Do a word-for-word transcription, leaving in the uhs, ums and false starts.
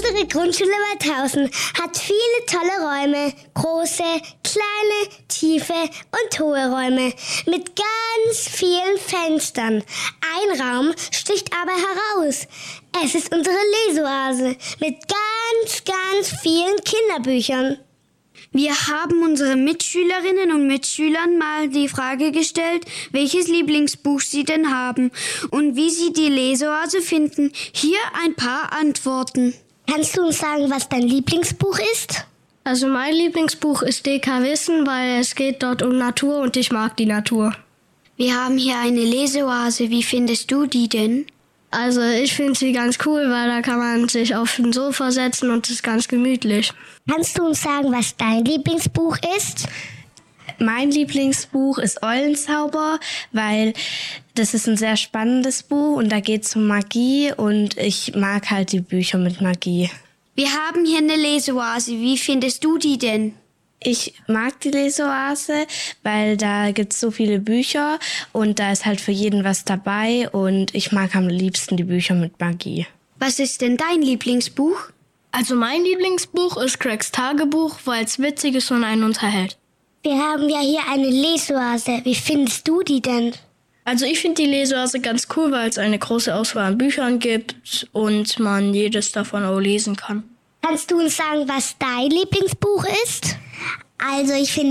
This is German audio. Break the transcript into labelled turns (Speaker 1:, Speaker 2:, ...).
Speaker 1: Unsere Grundschule Waldhausen hat viele tolle Räume, große, kleine, tiefe und hohe Räume mit ganz vielen Fenstern. Ein Raum sticht aber heraus. Es ist unsere Leseoase mit ganz, ganz vielen Kinderbüchern.
Speaker 2: Wir haben unseren Mitschülerinnen und Mitschülern mal die Frage gestellt, welches Lieblingsbuch sie denn haben und wie sie die Leseoase finden. Hier ein paar Antworten.
Speaker 1: Kannst du uns sagen, was dein Lieblingsbuch ist?
Speaker 3: Also mein Lieblingsbuch ist D K Wissen, weil es geht dort um Natur und ich mag die Natur.
Speaker 2: Wir haben hier eine Leseoase. Wie findest du die denn?
Speaker 3: Also ich finde sie ganz cool, weil da kann man sich auf den Sofa setzen und es ist ganz gemütlich.
Speaker 1: Kannst du uns sagen, was dein Lieblingsbuch ist?
Speaker 4: Mein Lieblingsbuch ist Eulenzauber, weil das ist ein sehr spannendes Buch und da geht es um Magie und ich mag halt die Bücher mit Magie.
Speaker 2: Wir haben hier eine Leseoase. Wie findest du die denn?
Speaker 4: Ich mag die Leseoase, weil da gibt es so viele Bücher und da ist halt für jeden was dabei und ich mag am liebsten die Bücher mit Magie.
Speaker 2: Was ist denn dein Lieblingsbuch?
Speaker 3: Also mein Lieblingsbuch ist Craigs Tagebuch, weil es witzig ist und einen unterhält.
Speaker 1: Wir haben ja hier eine Leseoase. Wie findest du die denn?
Speaker 3: Also ich finde die Leseoase ganz cool, weil es eine große Auswahl an Büchern gibt und man jedes davon auch lesen kann.
Speaker 1: Kannst du uns sagen, was dein Lieblingsbuch ist? Also ich finde